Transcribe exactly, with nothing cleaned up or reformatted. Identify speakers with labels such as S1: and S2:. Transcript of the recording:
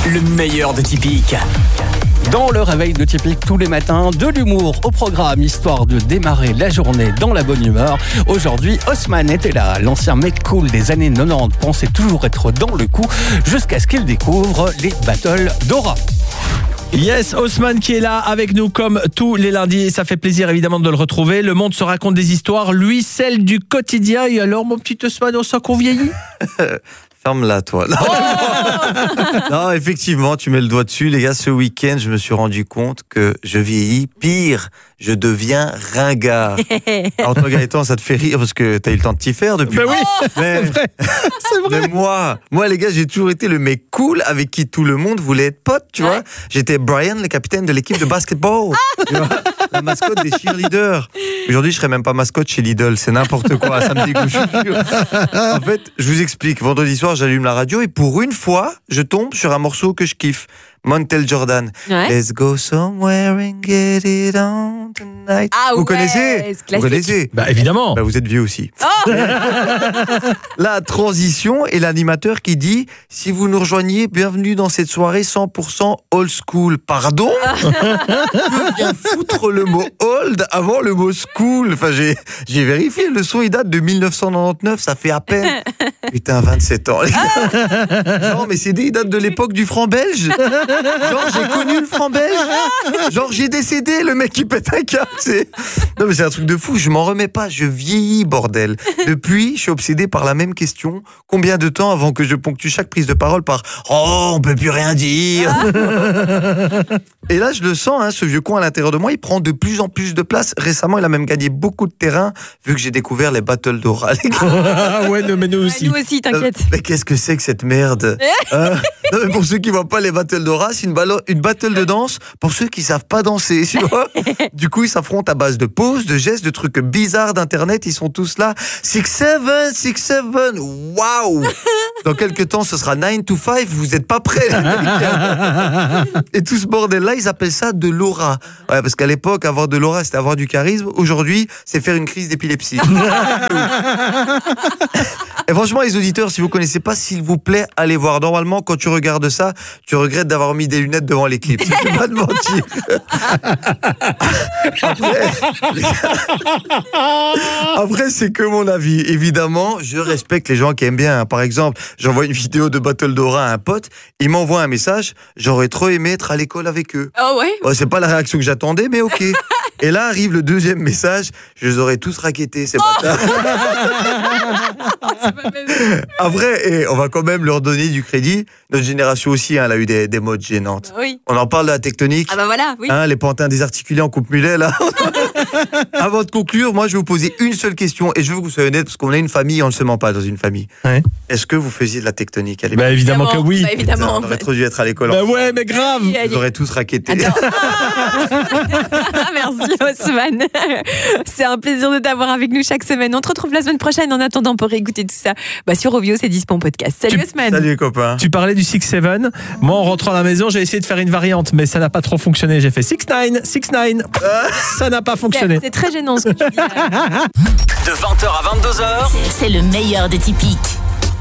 S1: le meilleur de Typique.
S2: Dans le réveil de Typique tous les matins, de l'humour au programme, histoire de démarrer la journée dans la bonne humeur. Aujourd'hui, Haussmann était là. L'ancien mec cool des années quatre-vingt-dix pensait toujours être dans le coup jusqu'à ce qu'il découvre les battles d'aura.
S3: Yes, Haussmann qui est là avec nous comme tous les lundis et ça fait plaisir évidemment de le retrouver. Le monde se raconte des histoires, lui celle du quotidien. Et alors mon petit Haussmann, on sent qu'on vieillit.
S4: Ferme-la, toi. Non, oh non, effectivement, tu mets le doigt dessus. Les gars, ce week-end, je me suis rendu compte que je vieillis. Pire, je deviens ringard. Alors, toi, Gaëtan, ça te fait rire parce que t'as eu le temps de t'y faire depuis.
S3: Ben oui,
S4: mais,
S3: c'est vrai. C'est vrai.
S4: Mais moi, moi, les gars, j'ai toujours été le mec cool avec qui tout le monde voulait être pote, tu ouais. vois. J'étais Brian, le capitaine de l'équipe de basketball. Tu vois, la mascotte des cheerleaders. Aujourd'hui, je serais même pas mascotte chez Lidl. C'est n'importe quoi. Ça me dégoûte. En fait, je vous explique. Vendredi soir, j'allume la radio et pour une fois, je tombe sur un morceau que je kiffe. Montel Jordan. Ouais. Let's go somewhere and get it on tonight.
S5: Ah
S4: vous
S5: ouais,
S4: connaissez Vous connaissez
S3: Bah évidemment.
S4: Bah vous êtes vieux aussi.
S5: Oh
S4: La transition et l'animateur qui dit si vous nous rejoignez, bienvenue dans cette soirée cent pour cent old school. Pardon. Que vient foutre le mot old avant le mot school. Enfin j'ai j'ai vérifié, le son il date de dix-neuf cent quatre-vingt-dix-neuf, ça fait à peine putain vingt-sept ans. Les gars. Non mais c'est des dates de l'époque du franc belge. Genre j'ai connu le franc belge. Genre j'ai décédé le mec qui pète un câble. C'est... Non mais c'est un truc de fou. Je m'en remets pas. Je vieillis bordel. Depuis je suis obsédé par la même question. Combien de temps avant que je ponctue chaque prise de parole par oh on peut plus rien dire. Et là je le sens hein, ce vieux con à l'intérieur de moi il prend de plus en plus de place. Récemment il a même gagné beaucoup de terrain vu que j'ai découvert les battles d'aura.
S3: Ah ouais mais nous aussi.
S5: Nous aussi t'inquiète.
S4: Euh, mais qu'est-ce que c'est que cette merde euh, non, mais pour ceux qui voient pas les battles d'aura c'est une, ballo- une battle de danse pour ceux qui savent pas danser, tu vois. Du coup, ils s'affrontent à base de poses, de gestes, de trucs bizarres d'internet. Ils sont tous là. six seven, six seven. Waouh! Dans quelques temps, ce sera nine to five. Vous êtes pas prêts. Et tout ce bordel-là, ils appellent ça de l'aura. Ouais, parce qu'à l'époque, avoir de l'aura, c'était avoir du charisme. Aujourd'hui, c'est faire une crise d'épilepsie. Et franchement, les auditeurs, si vous connaissez pas, s'il vous plaît, allez voir. Normalement, quand tu regardes ça, tu regrettes d'avoir mis des lunettes devant les clips. Je vais pas te mentir. Après, Après, c'est que mon avis. Évidemment, je respecte les gens qui aiment bien. Par exemple, j'envoie une vidéo de Battle d'aura à un pote. Il m'envoie un message. J'aurais trop aimé être à l'école avec eux.
S5: Oh ouais.
S4: Ouais, c'est pas la réaction que j'attendais, mais ok. Et là arrive le deuxième message. Je les aurais tous raquettés, ces oh bâtards. Après, et on va quand même leur donner du crédit. Notre génération aussi, hein, elle a eu des, des modes gênantes.
S5: Oui.
S4: On en parle de la tectonique.
S5: Ah bah voilà, oui.
S4: Hein, les pantins désarticulés en coupe mulet, là. Avant de conclure, moi, je vais vous poser une seule question et je veux que vous soyez honnête parce qu'on a une famille et on ne se ment pas dans une famille. Ouais. Est-ce que vous faisiez de la tectonique à l'époque?
S3: Bah évidemment que oui.
S5: Bah évidemment.
S4: On aurait trop dû être à l'école.
S3: Bah ouais, mais grave.
S4: Vous aurez tous raquetté.
S5: Merci Haussmann. C'est un plaisir de t'avoir avec nous chaque semaine. On te retrouve la semaine prochaine. En attendant, pour écouter tout ça, bah sur Ovio, c'est dispo en podcast. Salut Haussmann.
S4: Salut les copains.
S3: Tu parlais du six seven. Moi, en rentrant à la maison, j'ai essayé de faire une variante, mais ça n'a pas trop fonctionné. J'ai fait six nine, six nine. Ça n'a pas fonctionné.
S5: C'est, c'est très gênant ce que tu dis.
S1: De vingt heures à vingt-deux heures,
S6: c'est le meilleur de Typique.